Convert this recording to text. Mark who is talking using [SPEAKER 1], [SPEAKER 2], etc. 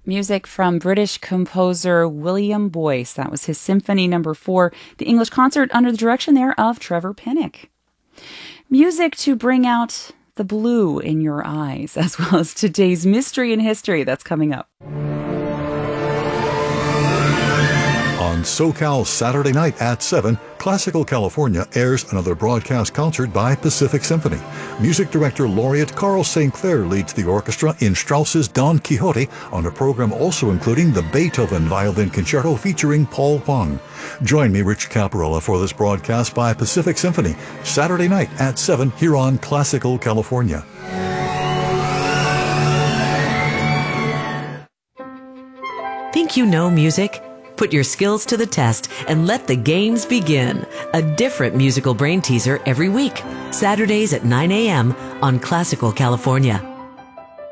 [SPEAKER 1] Music from British composer William Boyce. That was his Symphony No. 4, the English concert under the direction there of Trevor Pinnock. Music to bring out the blue in your eyes, as well as today's Mystery in History that's coming up.
[SPEAKER 2] On SoCal Saturday night at 7, Classical California airs another broadcast concert by Pacific Symphony. Music director laureate Carl St. Clair leads the orchestra in Strauss's Don Quixote on a program also including the Beethoven Violin Concerto featuring Paul Huang. Join me, Rich Caparella, for this broadcast by Pacific Symphony, Saturday night at 7 here on Classical California.
[SPEAKER 3] Think you know music? Put your skills to the test and let the games begin. A different musical brain teaser every week. Saturdays at 9 a.m. on Classical California.